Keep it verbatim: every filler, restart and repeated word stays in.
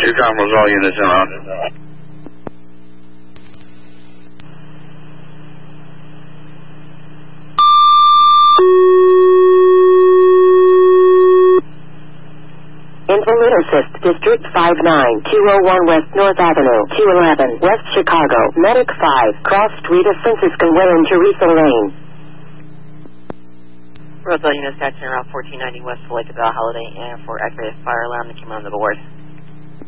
Two cameras, all units in on. Interlude Assist, District five nine, two oh one West North Avenue, two eleven, West Chicago, Medic five, Cross Street of Franciscan Way and Teresa Lane. Roseville units catching around fourteen ninety West Lake of Bell Holiday and for activated fire alarm that came on the board.